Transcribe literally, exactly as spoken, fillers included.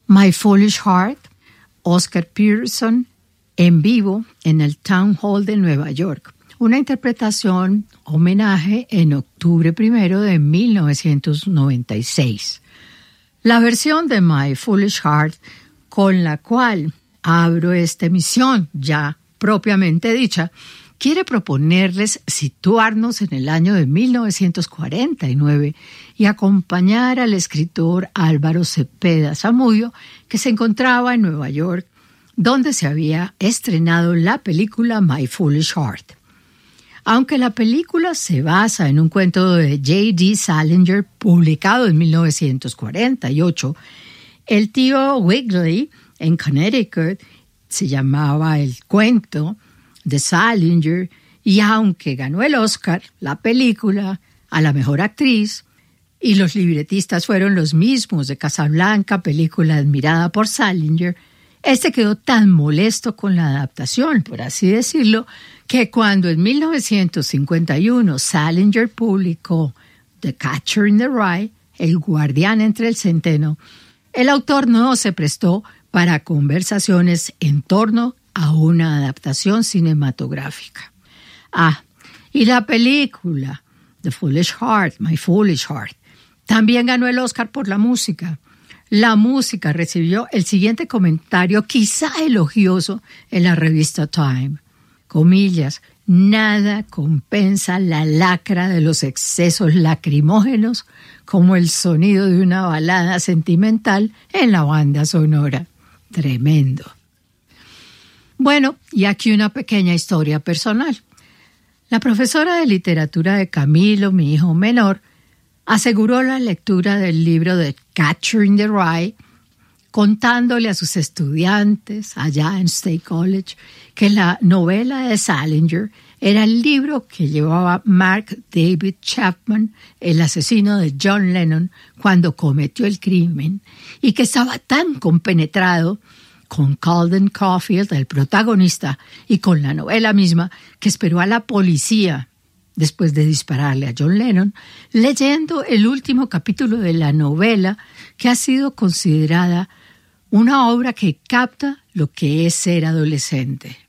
My Foolish Heart, Oscar Peterson, en vivo en el Town Hall de Nueva York. Una interpretación homenaje en octubre primero de mil novecientos noventa y seis. La versión de My Foolish Heart con la cual abro esta emisión ya propiamente dicha, quiere proponerles situarnos en el año de mil novecientos cuarenta y nueve y acompañar al escritor Álvaro Cepeda Zamudio, que se encontraba en Nueva York, donde se había estrenado la película My Foolish Heart. Aunque la película se basa en un cuento de J D Salinger publicado en mil novecientos cuarenta y ocho, el tío Wiggly en Connecticut se llamaba el cuento de Salinger, y aunque ganó el Oscar, la película, a la mejor actriz, y los libretistas fueron los mismos de Casablanca, película admirada por Salinger, este quedó tan molesto con la adaptación, por así decirlo, que cuando en mil novecientos cincuenta y uno Salinger publicó The Catcher in the Rye, El guardián entre el centeno, el autor no se prestó para conversaciones en torno a una adaptación cinematográfica. Ah, y la película The Foolish Heart, My Foolish Heart, también ganó el Oscar por la música. La música recibió el siguiente comentario, quizá elogioso, en la revista Time. Comillas, nada compensa la lacra de los excesos lacrimógenos como el sonido de una balada sentimental en la banda sonora. Tremendo. Bueno, y aquí una pequeña historia personal. La profesora de literatura de Camilo, mi hijo menor, aseguró la lectura del libro de Catcher in the Rye, contándole a sus estudiantes allá en State College que la novela de Salinger era el libro que llevaba Mark David Chapman, el asesino de John Lennon, cuando cometió el crimen, y que estaba tan compenetrado con Calden Caulfield, el protagonista, y con la novela misma, que esperó a la policía después de dispararle a John Lennon, leyendo el último capítulo de la novela, que ha sido considerada una obra que capta lo que es ser adolescente.